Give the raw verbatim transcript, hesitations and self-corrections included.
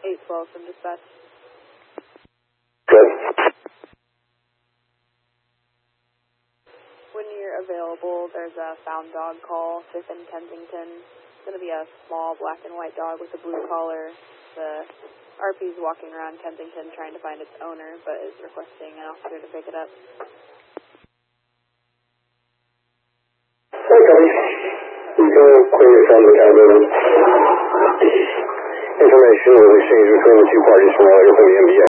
eight twelve from dispatch. Good. When you're available, there's a found dog call, fifth and Kensington. It's going to be a small black and white dog with a blue collar. The R P's walking around Kensington trying to find its owner, but is requesting an officer to pick it up. Hey, Cody. You can clear your phone to the building. Information was exchanged between the two parties from earlier from the M B A.